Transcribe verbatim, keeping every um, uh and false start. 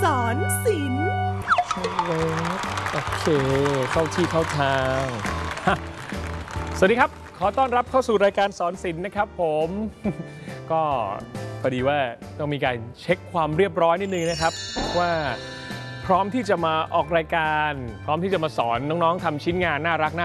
สอนศิลป์โอเคเข้าที่เข้าทางสวัสดีครับขอต้อนรับเข้าสู่รายการสอนศิลป์นะครับผม ก็พอดีว่าต้องมีการเช็คความเรียบร้อยนิดนึงนะครับว่าพร้อมที่จะมาออกรายการพร้อมที่จะมาสอนน้องๆทำชิ้นงานน่ารัก